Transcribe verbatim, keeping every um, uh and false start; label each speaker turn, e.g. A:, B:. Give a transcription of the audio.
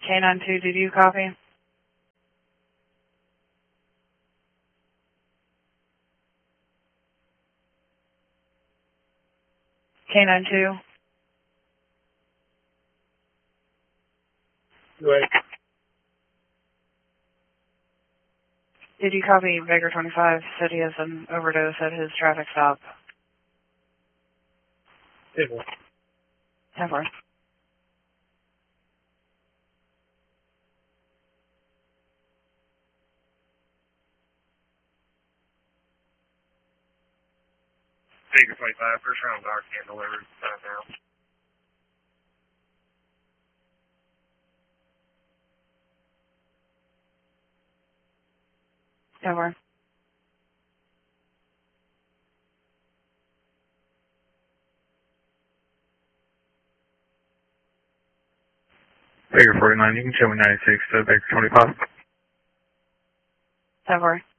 A: K nine two, did you copy? K nine two.
B: Wait.
A: Did you copy? Baker twenty-five said he has an overdose at his traffic stop.
B: Table.
A: ten four.
B: Baker twenty-five, first round dark can delivered. Time now.
A: ten four.
B: Baker forty-nine, you can show me ninety-six to Baker twenty-five.
A: ten four.